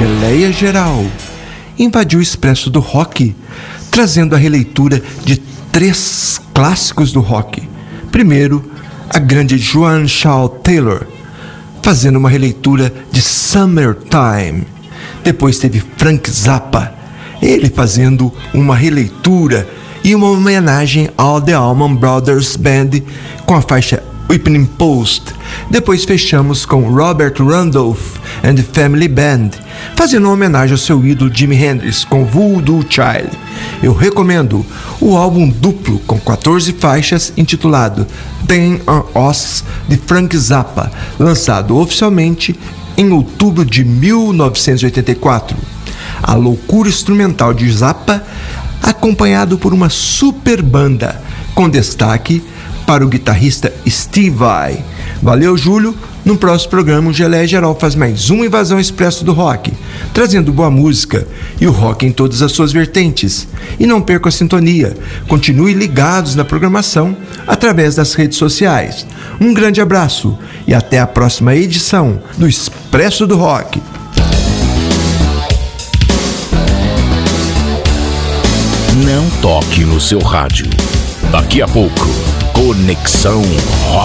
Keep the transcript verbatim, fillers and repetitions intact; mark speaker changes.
Speaker 1: Geleia Geral invadiu o Expresso do Rock, trazendo a releitura de três clássicos do rock. Primeiro, a grande Joan Shaw Taylor, fazendo uma releitura de Summertime. Depois teve Frank Zappa, ele fazendo uma releitura e uma homenagem ao The Allman Brothers Band com a faixa Whipping Post. Depois fechamos com Robert Randolph and the Family Band, fazendo uma homenagem ao seu ídolo Jimi Hendrix com Voodoo Child. Eu recomendo o álbum duplo com quatorze faixas intitulado Then on Us de Frank Zappa, lançado oficialmente em outubro de mil novecentos e oitenta e quatro. A loucura instrumental de Zappa, acompanhado por uma super banda, com destaque para o guitarrista Steve Vai. Valeu, Júlio. No próximo programa, o Geleia Geral faz mais uma invasão expresso do rock, trazendo boa música e o rock em todas as suas vertentes. E não perca a sintonia. Continue ligados na programação através das redes sociais. Um grande abraço e até a próxima edição do Expresso do Rock.
Speaker 2: Não toque no seu rádio. Daqui a pouco, Conexão Rock.